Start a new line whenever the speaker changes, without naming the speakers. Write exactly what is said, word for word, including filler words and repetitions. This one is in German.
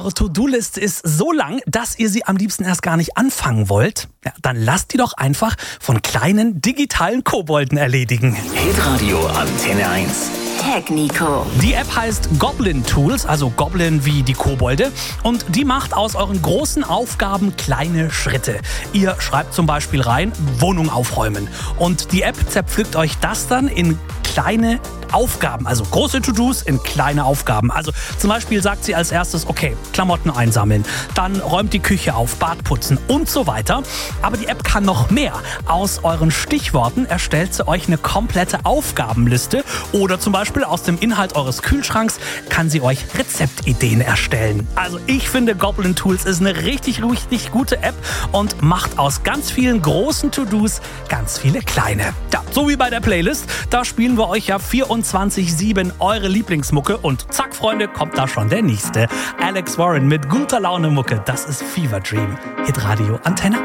eure To-Do-Liste ist so lang, dass ihr sie am liebsten erst gar nicht anfangen wollt? Ja, dann lasst die doch einfach von kleinen digitalen Kobolden erledigen.
Hitradio Antenne eins.
Tech Nico.
Die App heißt Goblin Tools, also Goblin wie die Kobolde. Und die macht aus euren großen Aufgaben kleine Schritte. Ihr schreibt zum Beispiel rein, Wohnung aufräumen. Und die App zerpflückt euch das dann in kleine Aufgaben, also große To-Dos in kleine Aufgaben. Also zum Beispiel sagt sie als erstes, okay, Klamotten einsammeln, dann räumt die Küche auf, Bad putzen und so weiter. Aber die App kann noch mehr. Aus euren Stichworten erstellt sie euch eine komplette Aufgabenliste oder zum Beispiel aus dem Inhalt eures Kühlschranks kann sie euch Rezeptideen erstellen. Also ich finde, Goblin Tools ist eine richtig, richtig gute App und macht aus ganz vielen großen To-Dos ganz viele kleine. Ja, so wie bei der Playlist, da spielen wir euch ja vierundzwanzig sieben eure Lieblingsmucke und zack, Freunde, kommt da schon der nächste. Alex Warren mit guter Laune Mucke, das ist Fever Dream. Hitradio Antenne